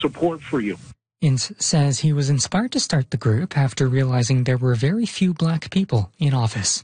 support for you. Ince says he was inspired to start the group after realizing there were very few black people in office.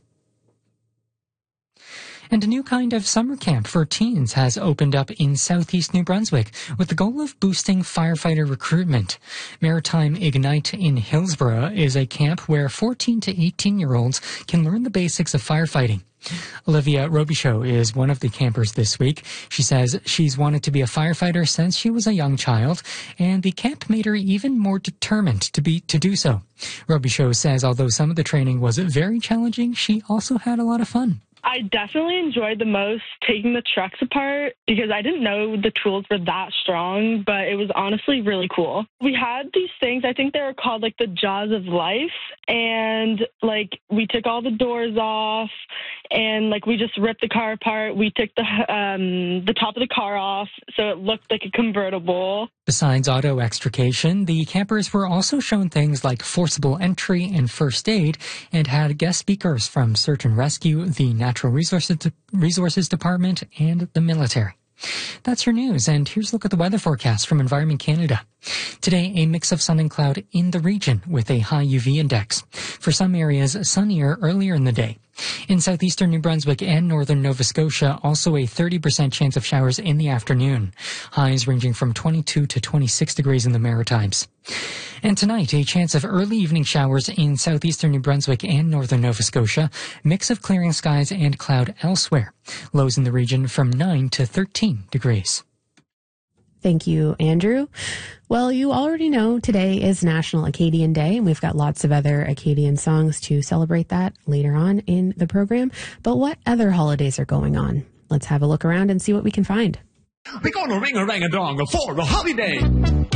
And a new kind of summer camp for teens has opened up in southeast New Brunswick with the goal of boosting firefighter recruitment. Maritime Ignite in Hillsborough is a camp where 14 to 18-year-olds can learn the basics of firefighting. Olivia Robichaud is one of the campers this week. She says she's wanted to be a firefighter since she was a young child, and the camp made her even more determined to do so. Robichaud says although some of the training was very challenging, she also had a lot of fun. I definitely enjoyed the most taking the trucks apart because I didn't know the tools were that strong, but it was honestly really cool. We had these things, I think they were called like the jaws of life, and like we took all the doors off and like we just ripped the car apart. We took the top of the car off so it looked like a convertible. Besides auto extrication, the campers were also shown things like forcible entry and first aid and had guest speakers from Search and Rescue, the Natural Resources Department, and the military. That's your news, and here's a look at the weather forecast from Environment Canada. Today, a mix of sun and cloud in the region with a high UV index. For some areas, sunnier earlier in the day. In southeastern New Brunswick and northern Nova Scotia, also a 30% chance of showers in the afternoon. Highs ranging from 22 to 26 degrees in the Maritimes. And tonight, a chance of early evening showers in southeastern New Brunswick and northern Nova Scotia. Mix of clearing skies and cloud elsewhere. Lows in the region from 9 to 13 degrees. Thank you, Andrew. Well, you already know today is National Acadian Day, and we've got lots of other Acadian songs to celebrate that later on in the program. But what other holidays are going on? Let's have a look around and see what we can find. We're gonna ring-a-rang-a-dong for a holiday.